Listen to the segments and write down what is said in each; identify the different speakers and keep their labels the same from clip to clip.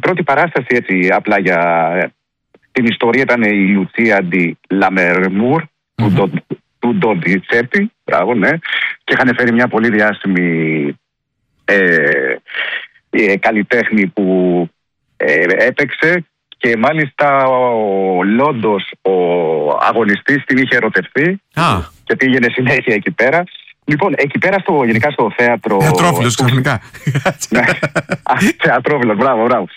Speaker 1: πρώτη παράσταση, έτσι, απλά για την ιστορία, ήταν η Λουτσία ντι Λαμερμούρ του Ντοντιτσέπη. Μπράβο, ναι. Και είχαν φέρει μια πολύ διάσημη καλλιτέχνη που έπαιξε. Και μάλιστα ο Λόντος, ο αγωνιστής, την είχε ερωτευτεί και πήγαινε συνέχεια εκεί πέρα. Λοιπόν, εκεί πέρα γενικά στο θέατρο.
Speaker 2: Θεατρόφιλος ξαφνικά.
Speaker 1: Θεατρόφιλος, μπράβο.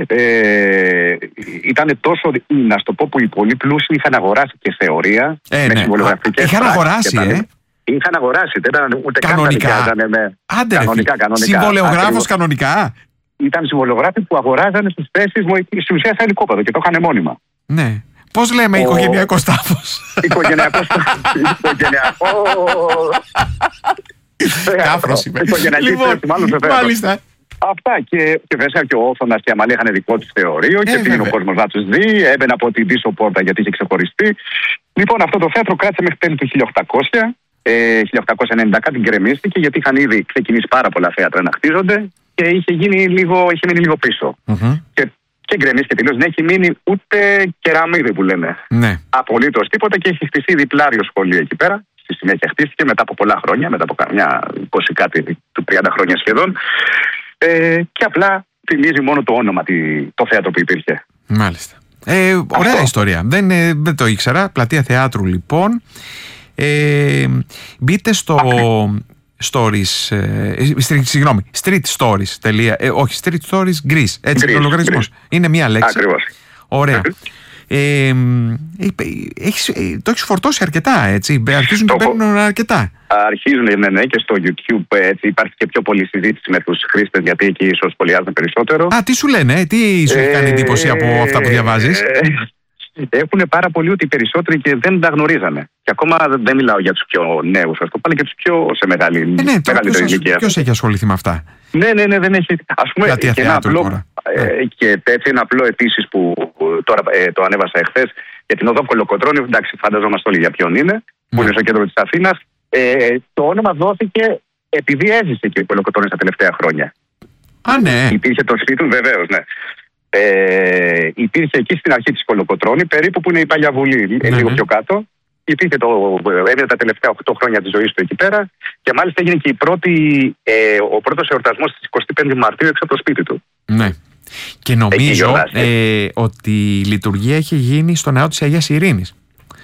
Speaker 1: Ήταν τόσο, να σου το πω, που οι πολύ πλούσιοι είχαν αγοράσει και θεωρία.
Speaker 2: Ναι. Είχαν αγοράσει,
Speaker 1: Είχαν αγοράσει, δεν ήταν ούτε
Speaker 2: κανονικά.
Speaker 1: Κανονικά.
Speaker 2: Συμβολεογράφος κανονικά.
Speaker 1: Ήταν συμβολιογράφοι που αγοράζανε στις θέσεις μου, στην ουσία σαν ελικόπεδο, και το είχαν μόνιμα.
Speaker 2: Ναι. Πώς λέμε οικογενειακός τάφος?
Speaker 1: Οικογενειακός
Speaker 2: Κάφρος είπε.
Speaker 1: Λοιπόν,
Speaker 2: μάλιστα.
Speaker 1: Αυτά, και βέβαια και ο Όθωνας και η Αμαλία είχαν δικό τους θεωρείο και πήγαινε ο κόσμος να τους δει, έμπαινε από την πίσω πόρτα γιατί είχε ξεχωριστεί. Λοιπόν, αυτό το θέατρο κράτησε μέχρι τέλη του 1800. 1890 κάτι γκρεμίστηκε, γιατί είχαν ήδη ξεκινήσει πάρα πολλά θέατρα να χτίζονται και είχε μείνει λίγο πίσω. Και γκρεμίστηκε τελείως. Δεν έχει μείνει ούτε κεραμίδι που λένε.
Speaker 2: Ναι. Απολύτως
Speaker 1: τίποτα, και έχει χτιστεί διπλάριο σχολείο εκεί πέρα. Στη συνέχεια χτίστηκε μετά από πολλά χρόνια, μετά από καμιά 20 κάτι, 30 χρόνια σχεδόν. Και απλά θυμίζει μόνο το όνομα, το θέατρο που υπήρχε.
Speaker 2: Μάλιστα. Ωραία ιστορία. Δεν το ήξερα. Πλατεία Θεάτρου, λοιπόν. Μπείτε στο Stories, συγγνώμη, Street Stories. Όχι, Street Stories Greece. Έτσι είναι ο λογαριασμός. Είναι μία λέξη.
Speaker 1: Ακριβώς.
Speaker 2: Ωραία. Το έχεις φορτώσει αρκετά, έτσι. Αρχίζουν και παίρνουν αρκετά.
Speaker 1: Αρχίζουν, ναι, και στο YouTube, έτσι, υπάρχει και πιο πολλή συζήτηση με τους χρήστες, γιατί εκεί ίσως σχολιάζουν περισσότερο.
Speaker 2: Τι σου λένε, τι σου έχει κάνει εντύπωση από αυτά που διαβάζεις?
Speaker 1: Έχουν πάρα πολύ ότι οι περισσότεροι και δεν τα γνωρίζανε. Και ακόμα δεν μιλάω για τους πιο νέους, ας το πάνε, και τους πιο σε μεγαλύτερη ηλικία.
Speaker 2: Ποιος έχει ασχοληθεί με αυτά?
Speaker 1: Ναι, δεν έχει. Ας πούμε, και ένα απλό, και έτσι ένα απλό επίσης που τώρα το ανέβασα εχθές για την οδό Κολοκοτρώνη. Εντάξει, φανταζόμαστε όλοι για ποιον είναι, που είναι στο κέντρο της Αθήνας. Το όνομα δόθηκε επειδή έζησε και η Κολοκοτρώνη στα τελευταία χρόνια.
Speaker 2: Ναι.
Speaker 1: Υπήρχε το σπίτι του, βεβαίως, ναι. Υπήρχε εκεί στην αρχή της Κολοκοτρώνη, περίπου που είναι η Παλιά Βουλή, λίγο πιο κάτω. Υπήρχε έμεινε τα τελευταία 8 χρόνια της ζωής του εκεί πέρα, και μάλιστα έγινε και ο πρώτος εορτασμός της 25η Μαρτίου έξω από το σπίτι του.
Speaker 2: Ναι. Και νομίζω ότι η λειτουργία έχει γίνει στο ναό της Αγίας Ειρήνης.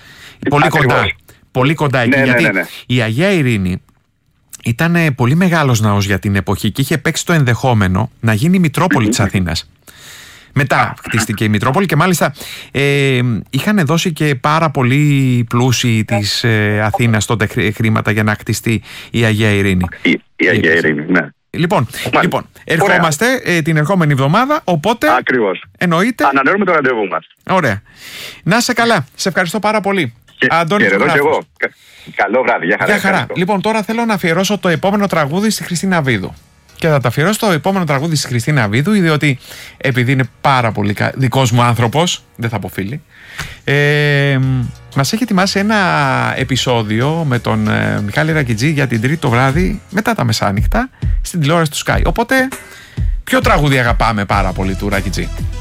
Speaker 2: Πολύ κοντά εκεί, γιατί η Αγία Ειρήνη ήταν πολύ μεγάλος ναός για την εποχή και είχε παίξει το ενδεχόμενο να γίνει η Μητρόπολη της Αθήνας. Μετά χτίστηκε η Μητρόπολη και μάλιστα είχαν δώσει και πάρα πολύ πλούσιοι της Αθήνας τότε χρήματα για να χτιστεί η Αγία Ειρήνη.
Speaker 1: Η Αγία Ειρήνη, ναι.
Speaker 2: Λοιπόν, ερχόμαστε την ερχόμενη εβδομάδα, οπότε
Speaker 1: ακριβώς.
Speaker 2: Εννοείται.
Speaker 1: Ανανεώνουμε το ραντεβού μας.
Speaker 2: Ωραία. Να είσαι καλά. Σε ευχαριστώ πάρα πολύ.
Speaker 1: Αντώνης και εγώ. Καλό βράδυ. Γεια χαρά.
Speaker 2: Λοιπόν, τώρα θέλω να αφιερώσω το επόμενο τραγούδι στη Χριστίνα Βίδου. Και θα τα αφιερώσω το επόμενο τραγούδι στη Χριστίνα Βίδου, διότι επειδή είναι πάρα πολύ δικός μου άνθρωπος, δεν θα πω φίλη, μας έχει ετοιμάσει ένα επεισόδιο με τον Μιχάλη Ρακιτζή για την Τρίτη το βράδυ μετά τα μεσάνυχτα στην τηλεόραση του Sky. Οπότε, ποιο τραγούδι αγαπάμε πάρα πολύ του Ρακιτζή?